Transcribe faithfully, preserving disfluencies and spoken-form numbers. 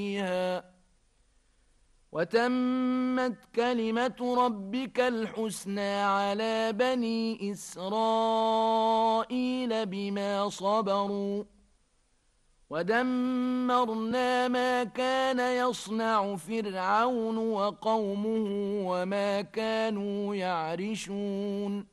فيها وتمت كلمة ربك الحسنى على بني إسرائيل بما صبروا ودمرنا ما كان يصنع فرعون وقومه وما كانوا يعرشون